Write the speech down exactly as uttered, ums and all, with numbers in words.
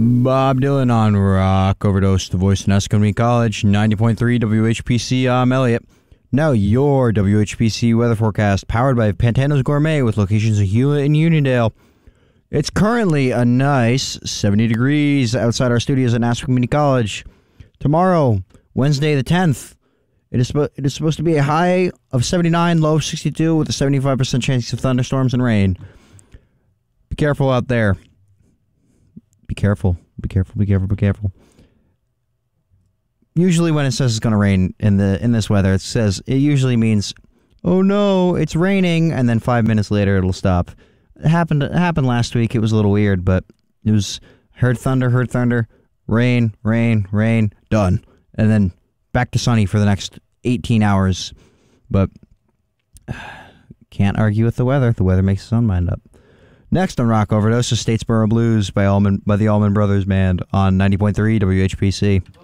Bob Dylan on Rock Overdose, the voice of Nassau Community College, ninety point three W H P C. I'm Elliot. Now your W H P C weather forecast, powered by Pantano's Gourmet with locations in Hewlett and Uniondale. It's currently a nice seventy degrees outside our studios at Nassau Community College. Tomorrow, Wednesday the tenth, it is, it is supposed to be a high of seventy-nine, low of sixty-two, with a seventy-five percent chance of thunderstorms and rain. Be careful out there. Be careful. Be careful. Be careful. Be careful. Usually when it says it's going to rain in the in this weather, it says it usually means, oh no, it's raining, and then five minutes later it'll stop. It happened. It happened last week. It was a little weird, but it was heard thunder, heard thunder, rain, rain, rain, done, and then back to sunny for the next eighteen hours. But can't argue with the weather. The weather makes its own mind up. Next on Rock Overdose is Statesboro Blues by Allman by the Allman Brothers Band on ninety point three W H P C.